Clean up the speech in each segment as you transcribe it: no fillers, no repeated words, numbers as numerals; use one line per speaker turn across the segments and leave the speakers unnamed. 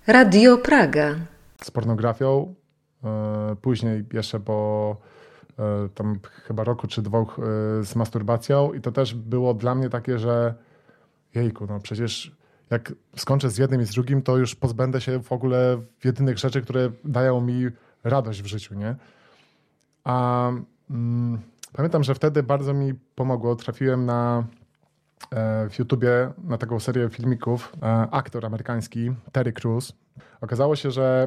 Radio Praga.
Z pornografią. Później jeszcze po tam chyba roku czy dwóch z masturbacją i to też było dla mnie takie, że jejku, no przecież jak skończę z jednym i z drugim, to już pozbędę się w ogóle jedynych rzeczy, które dają mi radość w życiu, nie? A pamiętam, że wtedy bardzo mi pomogło. Trafiłem w YouTubie na taką serię filmików. Aktor amerykański Terry Crews. Okazało się, że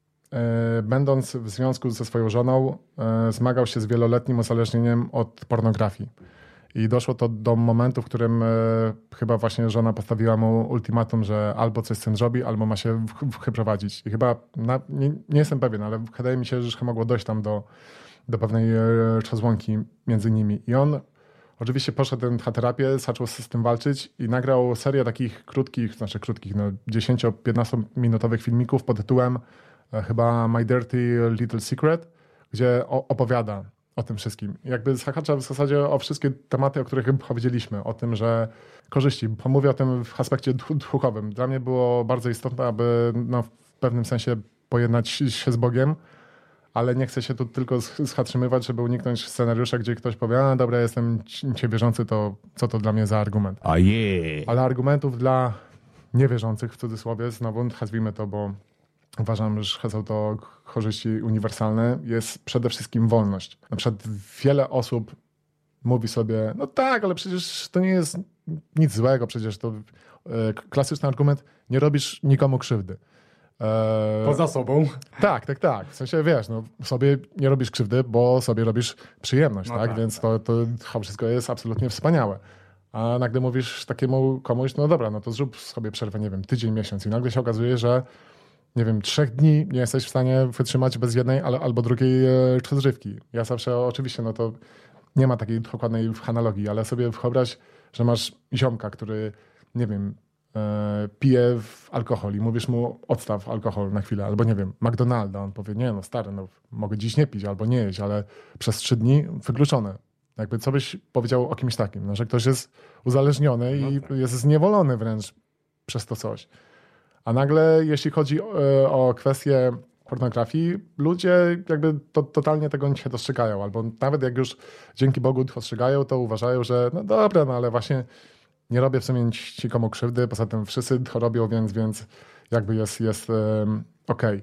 będąc w związku ze swoją żoną, zmagał się z wieloletnim uzależnieniem od pornografii. I doszło to do momentu, w którym chyba właśnie żona postawiła mu ultimatum, że albo coś z tym zrobi, albo ma się wyprowadzić. I chyba, nie jestem pewien, ale wydaje mi się, że mogło dojść tam do pewnej rozłąki między nimi. I on oczywiście poszedł na terapię, zaczął z tym walczyć i nagrał serię takich krótkich, no 10-15 minutowych filmików pod tytułem chyba My Dirty Little Secret, gdzie opowiada o tym wszystkim. Jakby zahacza w zasadzie o wszystkie tematy, o których powiedzieliśmy. O tym, że korzyści. Pomówię o tym w aspekcie duchowym. Dla mnie było bardzo istotne, aby w pewnym sensie pojednać się z Bogiem, ale nie chcę się tu tylko zatrzymywać, żeby uniknąć scenariusza, gdzie ktoś powie, a dobra, jestem wierzący, to co to dla mnie za argument? Ale argumentów dla niewierzących, w cudzysłowie, znowu nazwijmy to, bo uważam, że są to korzyści uniwersalne, jest przede wszystkim wolność. Na przykład wiele osób mówi sobie, no tak, ale przecież to nie jest nic złego, przecież to klasyczny argument, nie robisz nikomu krzywdy.
Poza sobą.
Tak. W sensie, wiesz, no, sobie nie robisz krzywdy, bo sobie robisz przyjemność, no tak? Więc to wszystko jest absolutnie wspaniałe. A nagle mówisz takiemu komuś, no dobra, no to zrób sobie przerwę, nie wiem, tydzień, miesiąc i nagle się okazuje, że nie wiem, 3 dni nie jesteś w stanie wytrzymać bez jednej albo drugiej rozrywki. Ja zawsze, oczywiście, no to nie ma takiej dokładnej analogii, ale sobie wyobraź, że masz ziomka, który, nie wiem, pije alkohol i mówisz mu odstaw alkohol na chwilę, albo nie wiem, McDonalda, on powie, nie no stary, no mogę dziś nie pić albo nie jeść, ale przez 3 dni wykluczone. Jakby co byś powiedział o kimś takim, no, że ktoś jest uzależniony i jest zniewolony wręcz przez to coś. A nagle, jeśli chodzi o kwestię pornografii, ludzie jakby totalnie tego nie dostrzegają, albo nawet jak już dzięki Bogu dostrzegają, to uważają, że no dobra, no ale właśnie nie robię w sumie nikomu krzywdy, poza tym wszyscy to robią, więc jakby jest okej.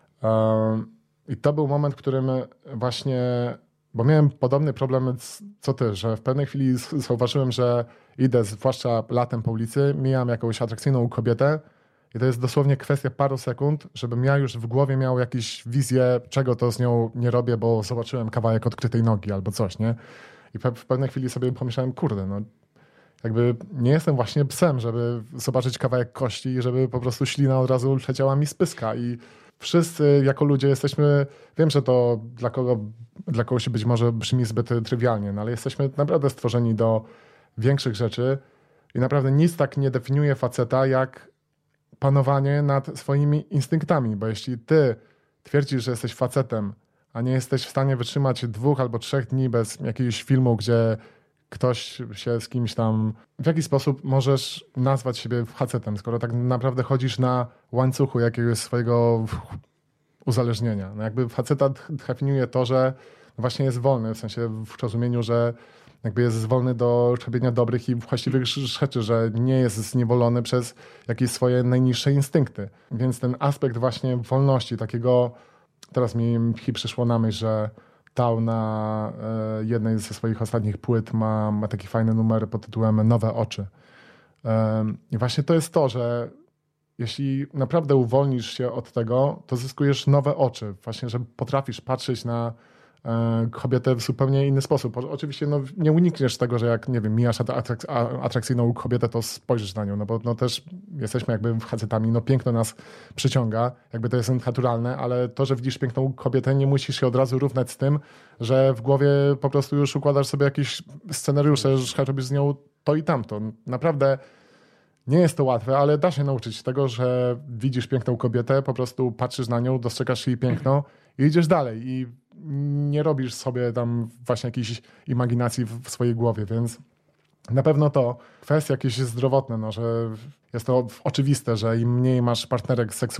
I to był moment, w którym właśnie, bo miałem podobny problem co ty, że w pewnej chwili zauważyłem, że idę, zwłaszcza latem po ulicy, mijam jakąś atrakcyjną kobietę i to jest dosłownie kwestia paru sekund, żebym ja już w głowie miał jakieś wizję, czego to z nią nie robię, bo zobaczyłem kawałek odkrytej nogi albo coś, nie? I w pewnej chwili sobie pomyślałem, kurde, no jakby nie jestem właśnie psem, żeby zobaczyć kawałek kości i żeby po prostu ślina od razu leciała mi z pyska. I wszyscy jako ludzie jesteśmy, wiem, że to dla kogoś być może brzmi zbyt trywialnie, no ale jesteśmy naprawdę stworzeni do większych rzeczy i naprawdę nic tak nie definiuje faceta jak panowanie nad swoimi instynktami, bo jeśli ty twierdzisz, że jesteś facetem, a nie jesteś w stanie wytrzymać 2 albo 3 dni bez jakiegoś filmu, gdzie ktoś się z kimś tam... W jaki sposób możesz nazwać siebie facetem, skoro tak naprawdę chodzisz na łańcuchu jakiegoś swojego uzależnienia? No jakby faceta definiuje to, że właśnie jest wolny, w sensie w rozumieniu, że jakby jest wolny do robienia dobrych i właściwych rzeczy, że nie jest zniewolony przez jakieś swoje najniższe instynkty. Więc ten aspekt właśnie wolności, takiego... Teraz mi przyszło na myśl, że Tao na jednej ze swoich ostatnich płyt ma taki fajny numer pod tytułem Nowe oczy. I właśnie to jest to, że jeśli naprawdę uwolnisz się od tego, to zyskujesz nowe oczy. Właśnie, że potrafisz patrzeć na kobietę w zupełnie inny sposób. Oczywiście no, nie unikniesz tego, że jak, nie wiem, mijasz atrakcyjną kobietę, to spojrzysz na nią, no bo no, też jesteśmy jakby facetami, no piękno nas przyciąga, jakby to jest naturalne, ale to, że widzisz piękną kobietę, nie musisz się od razu równać z tym, że w głowie po prostu już układasz sobie jakieś scenariusze, że robisz z nią to i tamto. Naprawdę nie jest to łatwe, ale da się nauczyć tego, że widzisz piękną kobietę, po prostu patrzysz na nią, dostrzegasz jej piękno i idziesz dalej i nie robisz sobie tam właśnie jakiejś imaginacji w swojej głowie, więc na pewno to kwestie jakieś zdrowotne, no, że jest to oczywiste, że im mniej masz partnerek seksualnych,